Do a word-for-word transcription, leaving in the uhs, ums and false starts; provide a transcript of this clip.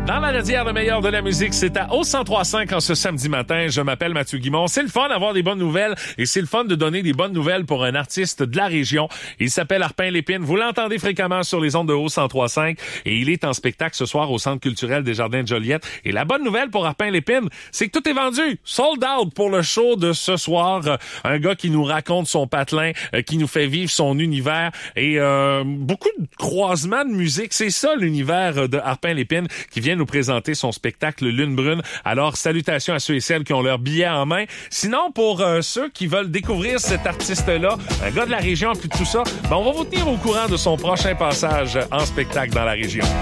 Dans la radière, le meilleur de la musique, c'est à O cent trois virgule cinq en ce samedi matin. Je m'appelle Mathieu Guimond. C'est le fun d'avoir des bonnes nouvelles et c'est le fun de donner des bonnes nouvelles pour un artiste de la région. Il s'appelle Arpin Lépine. Vous l'entendez fréquemment sur les ondes de O cent trois virgule cinq et il est en spectacle ce soir au Centre culturel des Jardins de Joliette. Et la bonne nouvelle pour Arpin Lépine, c'est que tout est vendu. Sold out pour le show de ce soir. Un gars qui nous raconte son patelin, qui nous fait vivre son univers et euh, beaucoup de croisements de musique. C'est ça l'univers de Arpin Lépine qui vient nous présenter son spectacle Lune Brune. Alors, salutations à ceux et celles qui ont leur billet en main. Sinon, pour euh, ceux qui veulent découvrir cet artiste-là, un gars de la région, plus de tout ça, ben, on va vous tenir au courant de son prochain passage en spectacle dans la région.